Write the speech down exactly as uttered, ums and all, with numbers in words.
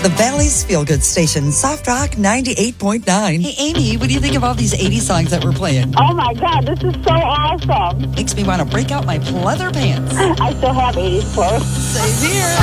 The Valley's Feel Good Station, Soft Rock ninety-eight point nine. Hey, Amy, what do you think of all these eighties songs that we're playing? Oh, my God, this is so awesome. Makes me want to break out my pleather pants. I still have eighties clothes. Same here.